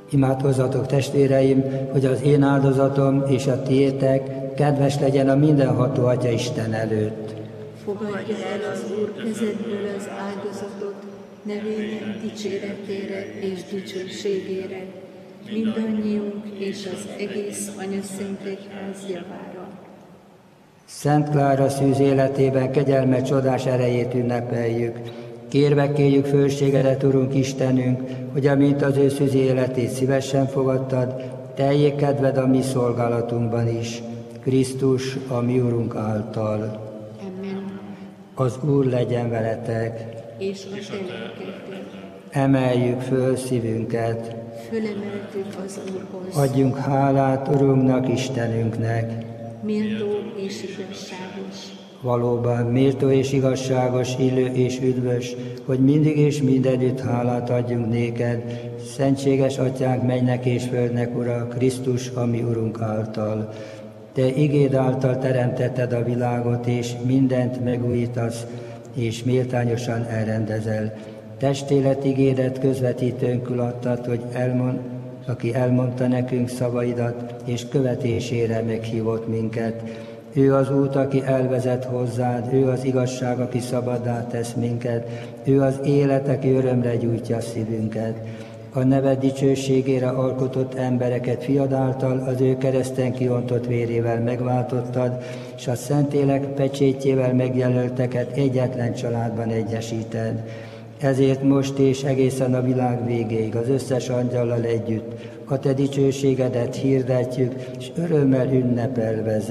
Imádkozzatok, testvéreim, hogy az én áldozatom és a tiétek kedves legyen a mindenható Atya Isten előtt. Fogadja el az Úr kezedből az áldozatot, nevének dicséretére és dicsőségére, mindannyiunk és az egész Anyaszent Egyház javára. Szent Klára szűz életében kegyelme csodás erejét ünnepeljük. Kérve kérjük fölségedet, Urunk Istenünk, hogy amint az ő szűzi életét szívesen fogadtad, teljék kedved a mi szolgálatunkban is. Krisztus, a mi Urunk által. Amen. Az Úr legyen veletek. És a te lelkeddel. Emeljük föl szívünket. Fölemeltük az Úrhoz. Adjunk hálát Urunknak, Istenünknek. Méltó és igazságos. Valóban méltó és igazságos, illő és üdvös, hogy mindig és mindenütt hálát adjunk néked, szentséges Atyánk, mennynek és földnek Ura, Krisztus, a mi Urunk által. Te igéd által teremtetted a világot, és mindent megújítasz, és méltányosan elrendezel. Testélet igédet közvetítőnkül adtad, hogy aki elmondta nekünk szavaidat, és követésére meghívott minket. Ő az út, aki elvezet hozzád, ő az igazság, aki szabaddá tesz minket, ő az élet, aki örömre gyújtja szívünket. A neved dicsőségére alkotott embereket fiad által az ő kereszten kiontott vérével megváltottad, és a Szentlélek pecsétjével megjelölteket egyetlen családban egyesíted. Ezért most és egészen a világ végéig az összes angyallal együtt a te dicsőségedet hirdetjük, és örömmel ünnepelve